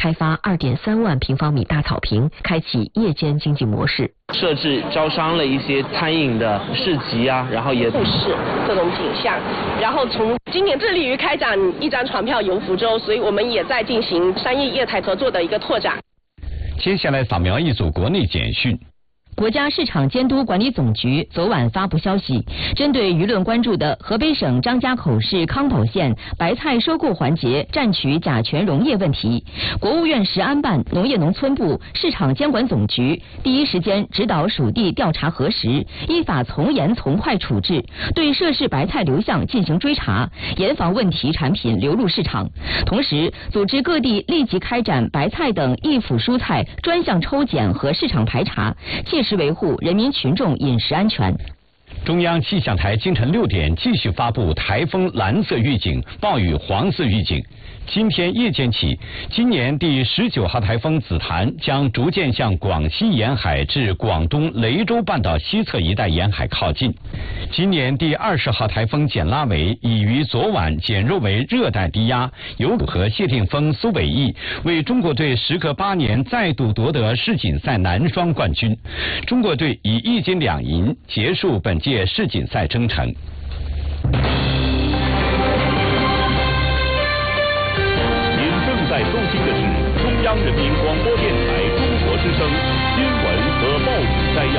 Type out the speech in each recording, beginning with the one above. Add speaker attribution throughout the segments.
Speaker 1: 开发2.3万平方米大草坪，开启夜间经济模式。
Speaker 2: 设置招商了一些餐饮的市集啊，然后也
Speaker 3: 故事各种景象，然后从今年致力于开展1张船票游福州，所以我们也在进行商业业态合作的一个拓展。
Speaker 4: 接下来扫描一组国内简讯。
Speaker 1: 国家市场监督管理总局昨晚发布消息，针对舆论关注的河北省张家口市康宝县白菜收购环节占取甲醛溶液问题，国务院食安办、农业农村部、市场监管总局第一时间指导属地调查核实，依法从严从快处置，对涉事白菜流向进行追查，严防问题产品流入市场。同时，组织各地立即开展白菜等易腐蔬菜专项抽检和市场排查，切实维护人民群众饮食安全。
Speaker 4: 中央气象台今晨6点继续发布台风蓝色预警、暴雨黄色预警。今天夜间起，今年第19号台风紫檀将逐渐向广西沿海至广东雷州半岛西侧一带沿海靠近。今年第20号台风简拉维已于昨晚减弱为热带低压，由和谢霆锋、苏伟毅为中国队时隔8年再度夺得世锦赛男双冠军。中国队以1金2银结束本届世锦赛征程。
Speaker 5: 在收听的是中央人民广播电台中国之声新闻和报纸摘要。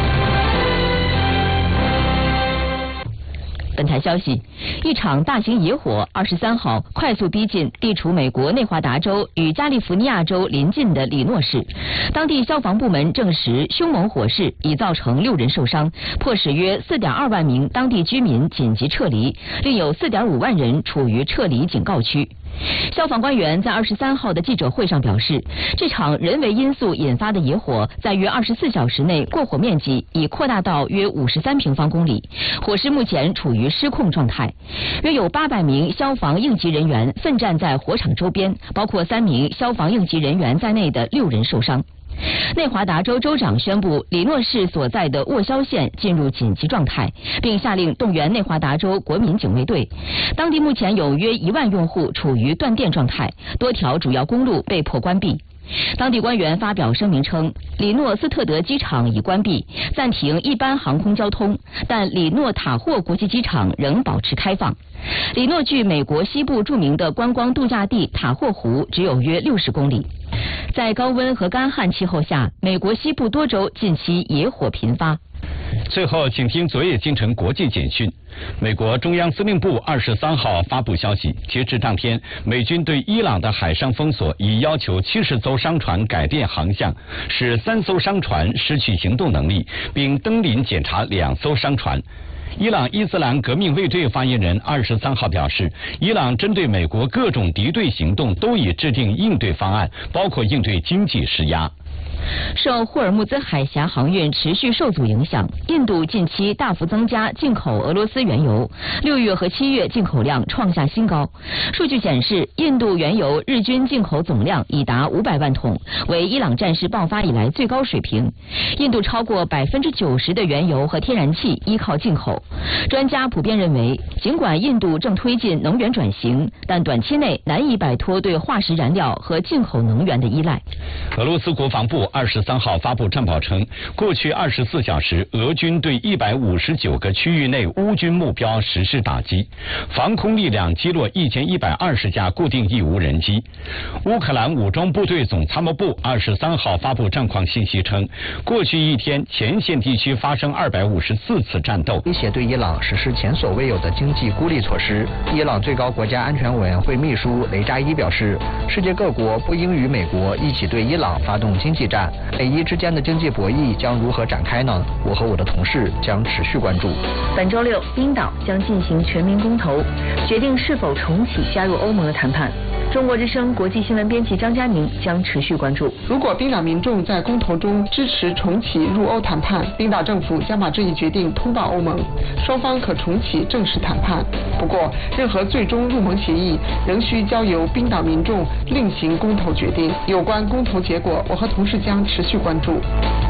Speaker 1: 本台消息，一场大型野火23号快速逼近地处美国内华达州与加利福尼亚州邻近的里诺市。当地消防部门证实，凶猛火势已造成6人受伤，迫使约4.2万名当地居民紧急撤离，另有4.5万人处于撤离警告区。消防官员在23号的记者会上表示，这场人为因素引发的野火在约24小时内过火面积已扩大到约53平方公里，火势目前处于失控状态。约有800名消防应急人员奋战在火场周边，包括3名消防应急人员在内的6人受伤。内华达州州长宣布里诺市所在的沃肖县进入紧急状态，并下令动员内华达州国民警卫队。当地目前有约1万用户处于断电状态，多条主要公路被迫关闭。当地官员发表声明称，里诺斯特德机场已关闭，暂停一般航空交通，但里诺塔霍国际机场仍保持开放。里诺距美国西部著名的观光度假地塔霍湖只有约60公里。在高温和干旱气候下，美国西部多州近期野火频发。
Speaker 4: 最后，请听昨夜今晨国际简讯。美国中央司令部23号发布消息，截至当天，美军对伊朗的海上封锁已要求70艘商船改变航向，使3艘商船失去行动能力，并登临检查2艘商船。伊朗伊斯兰革命卫队发言人23号表示，伊朗针对美国各种敌对行动都已制定应对方案，包括应对经济施压。
Speaker 1: 受霍尔木兹海峡航运持续受阻影响，印度近期大幅增加进口俄罗斯原油，6月和7月进口量创下新高。数据显示，印度原油日均进口总量已达500万桶，为伊朗战事爆发以来最高水平。印度超过90%的原油和天然气依靠进口。专家普遍认为，尽管印度正推进能源转型，但短期内难以摆脱对化石燃料和进口能源的依赖。
Speaker 4: 俄罗斯国防部23号发布战报称，过去24小时，俄军对159个区域内乌军目标实施打击，防空力量击落1120架固定翼无人机。乌克兰武装部队总参谋部23号发布战况信息称，过去一天前线地区发生254次战斗，
Speaker 6: 威胁对伊朗实施前所未有的经济孤立措施。伊朗最高国家安全委员会秘书雷扎伊表示，世界各国不应与美国一起对伊朗发动经济战，美伊之间的经济博弈将如何展开呢？我和我的同事将持续关注。
Speaker 7: 本周6，冰岛将进行全民公投，决定是否重启加入欧盟的谈判。中国之声国际新闻编辑张佳宁将持续关注。
Speaker 8: 如果冰岛民众在公投中支持重启入欧谈判，冰岛政府将把这一决定通报欧盟，双方可重启正式谈判。不过，任何最终入盟协议仍需交由冰岛民众另行公投决定。有关公投结果，我和同事将持续关注。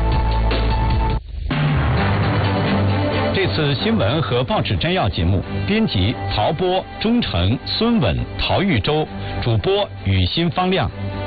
Speaker 4: 这次新闻和报纸摘要节目，编辑曹波、钟诚、孙稳、陶玉洲，主播雨欣、方亮。